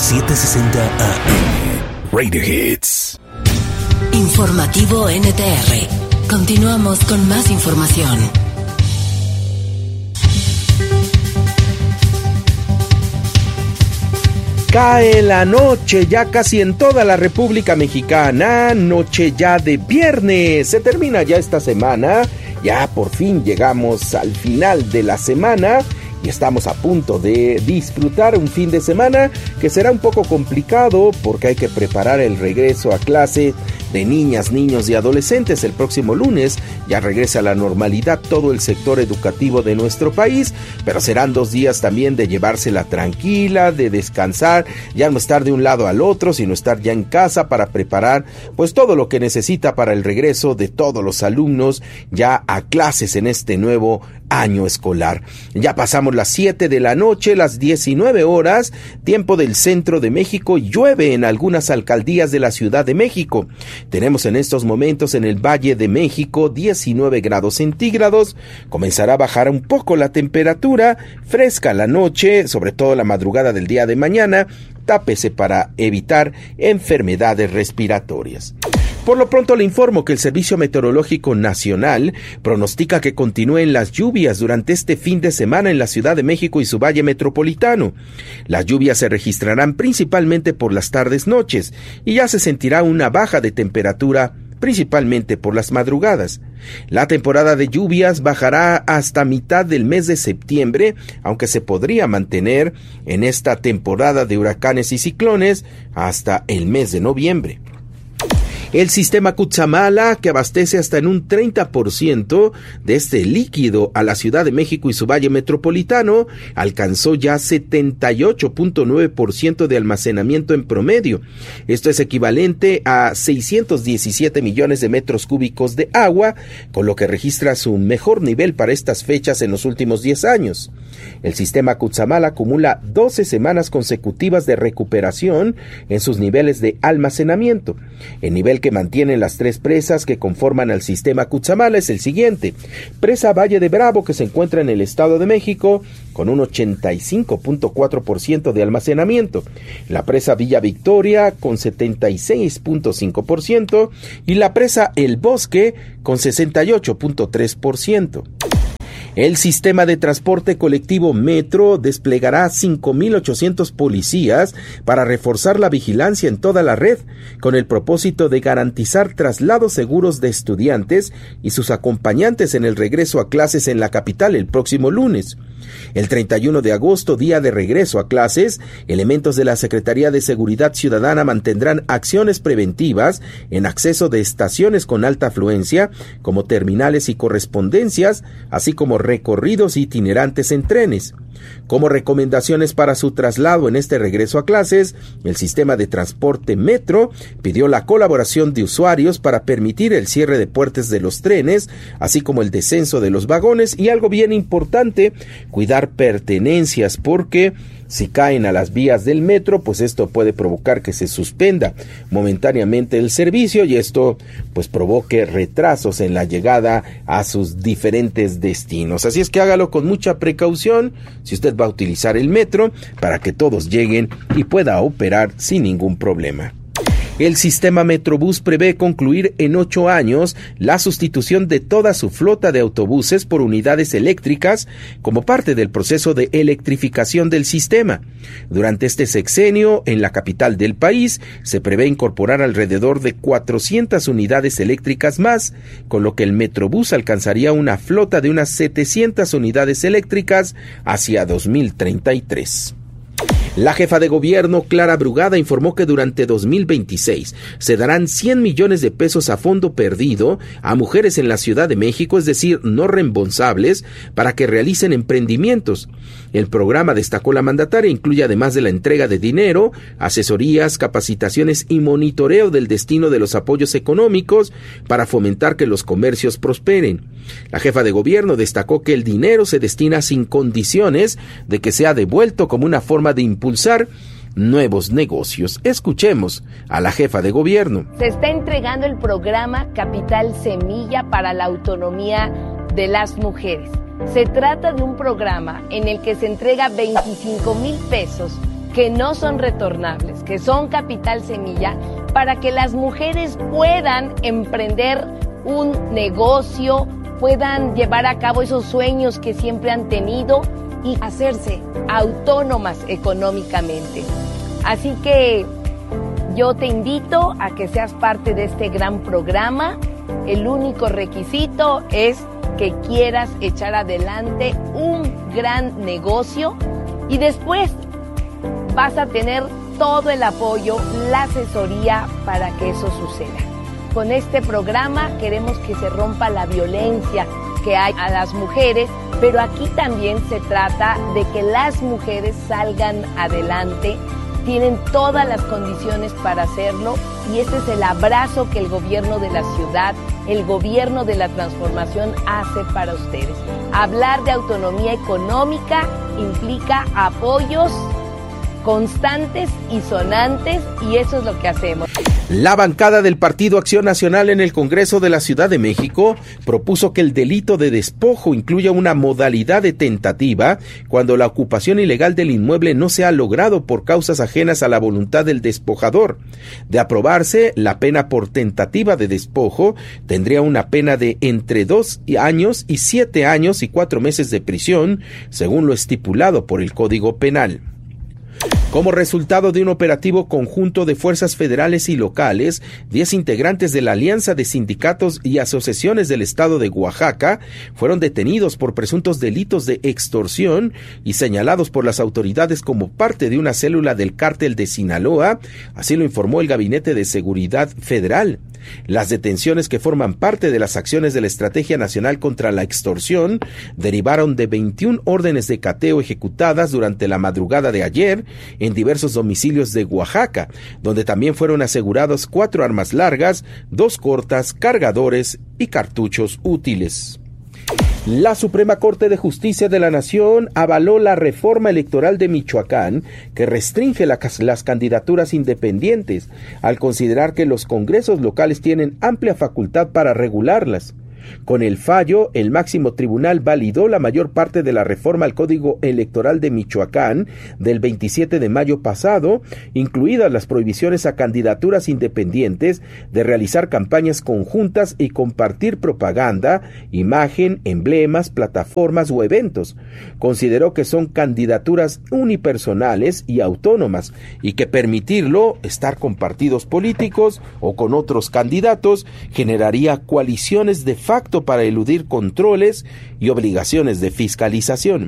760 AM. Radio Hits. Informativo NTR. Continuamos con más información. Cae la noche ya casi en toda la República Mexicana, noche ya de viernes, se termina ya esta semana, ya por fin llegamos al final de la semana y estamos a punto de disfrutar un fin de semana que será un poco complicado porque hay que preparar el regreso a clase de niñas, niños y adolescentes. El próximo lunes ya regresa a la normalidad todo el sector educativo de nuestro país, pero serán 2 días también de llevársela tranquila, de descansar, ya no estar de un lado al otro, sino estar ya en casa para preparar pues todo lo que necesita para el regreso de todos los alumnos ya a clases en este nuevo año escolar. Ya pasamos las 7 de la noche, las 19 horas, tiempo del centro de México. Llueve en algunas alcaldías de la Ciudad de México. Tenemos en estos momentos en el Valle de México 19 grados centígrados. Comenzará a bajar un poco la temperatura, fresca la noche, sobre todo la madrugada del día de mañana. Tápese para evitar enfermedades respiratorias. Por lo pronto le informo que el Servicio Meteorológico Nacional pronostica que continúen las lluvias durante este fin de semana en la Ciudad de México y su valle metropolitano. Las lluvias se registrarán principalmente por las tardes-noches y ya se sentirá una baja de temperatura principalmente por las madrugadas. La temporada de lluvias bajará hasta mitad del mes de septiembre, aunque se podría mantener en esta temporada de huracanes y ciclones hasta el mes de noviembre. El sistema Cutzamala, que abastece hasta en un 30% de este líquido a la Ciudad de México y su valle metropolitano, alcanzó ya 78.9% de almacenamiento en promedio. Esto es equivalente a 617 millones de metros cúbicos de agua, con lo que registra su mejor nivel para estas fechas en los últimos 10 años. El sistema Cutzamala acumula 12 semanas consecutivas de recuperación en sus niveles de almacenamiento. El nivel que mantienen las 3 presas que conforman al sistema Cutzamala es el siguiente: presa Valle de Bravo, que se encuentra en el Estado de México con un 85.4% de almacenamiento, la presa Villa Victoria con 76.5% y la presa El Bosque con 68.3%. El sistema de transporte colectivo Metro desplegará 5,800 policías para reforzar la vigilancia en toda la red, con el propósito de garantizar traslados seguros de estudiantes y sus acompañantes en el regreso a clases en la capital el próximo lunes. El 31 de agosto, día de regreso a clases, elementos de la Secretaría de Seguridad Ciudadana mantendrán acciones preventivas en acceso de estaciones con alta afluencia, como terminales y correspondencias, así como recorridos itinerantes en trenes. Como recomendaciones para su traslado en este regreso a clases, el sistema de transporte Metro pidió la colaboración de usuarios para permitir el cierre de puertas de los trenes, así como el descenso de los vagones y, algo bien importante, cuidar pertenencias, porque si caen a las vías del metro, pues esto puede provocar que se suspenda momentáneamente el servicio y esto pues provoque retrasos en la llegada a sus diferentes destinos. Así es que hágalo con mucha precaución si usted va a utilizar el metro, para que todos lleguen y pueda operar sin ningún problema. El sistema Metrobús prevé concluir en 8 años la sustitución de toda su flota de autobuses por unidades eléctricas como parte del proceso de electrificación del sistema. Durante este sexenio, en la capital del país, se prevé incorporar alrededor de 400 unidades eléctricas más, con lo que el Metrobús alcanzaría una flota de unas 700 unidades eléctricas hacia 2033. La jefa de gobierno, Clara Brugada, informó que durante 2026 se darán 100 millones de pesos a fondo perdido a mujeres en la Ciudad de México, es decir, no reembolsables, para que realicen emprendimientos. El programa, destacó la mandataria, incluye, además de la entrega de dinero, asesorías, capacitaciones y monitoreo del destino de los apoyos económicos para fomentar que los comercios prosperen. La jefa de gobierno destacó que el dinero se destina sin condiciones de que sea devuelto, como una forma de impulsar nuevos negocios. Escuchemos a la jefa de gobierno. Se está entregando el programa Capital Semilla para la autonomía de las mujeres. Se trata de un programa en el que se entrega 25,000 pesos que no son retornables, que son capital semilla, para que las mujeres puedan emprender un negocio, puedan llevar a cabo esos sueños que siempre han tenido y hacerse autónomas económicamente. Así que yo te invito a que seas parte de este gran programa. El único requisito es que quieras echar adelante un gran negocio y después vas a tener todo el apoyo, la asesoría para que eso suceda. Con este programa queremos que se rompa la violencia que hay a las mujeres, pero aquí también se trata de que las mujeres salgan adelante, tienen todas las condiciones para hacerlo y ese es el abrazo que el gobierno de la ciudad, el gobierno de la transformación hace para ustedes. Hablar de autonomía económica implica apoyos constantes y sonantes y eso es lo que hacemos. La bancada del Partido Acción Nacional en el Congreso de la Ciudad de México propuso que el delito de despojo incluya una modalidad de tentativa cuando la ocupación ilegal del inmueble no se ha logrado por causas ajenas a la voluntad del despojador. De aprobarse, la pena por tentativa de despojo tendría una pena de entre 2 años y 7 años y 4 meses de prisión, según lo estipulado por el Código Penal. Como resultado de un operativo conjunto de fuerzas federales y locales, 10 integrantes de la Alianza de Sindicatos y Asociaciones del Estado de Oaxaca fueron detenidos por presuntos delitos de extorsión y señalados por las autoridades como parte de una célula del cártel de Sinaloa, así lo informó el Gabinete de Seguridad Federal. Las detenciones que forman parte de las acciones de la Estrategia Nacional contra la Extorsión derivaron de 21 órdenes de cateo ejecutadas durante la madrugada de ayer en diversos domicilios de Oaxaca, donde también fueron asegurados 4 armas largas, 2 cortas, cargadores y cartuchos útiles. La Suprema Corte de Justicia de la Nación avaló la reforma electoral de Michoacán que restringe las candidaturas independientes, al considerar que los congresos locales tienen amplia facultad para regularlas. Con el fallo, el máximo tribunal validó la mayor parte de la reforma al Código Electoral de Michoacán del 27 de mayo pasado, incluidas las prohibiciones a candidaturas independientes de realizar campañas conjuntas y compartir propaganda, imagen, emblemas, plataformas o eventos. Consideró que son candidaturas unipersonales y autónomas y que permitirlo, estar con partidos políticos o con otros candidatos, generaría coaliciones de facto para eludir controles y obligaciones de fiscalización.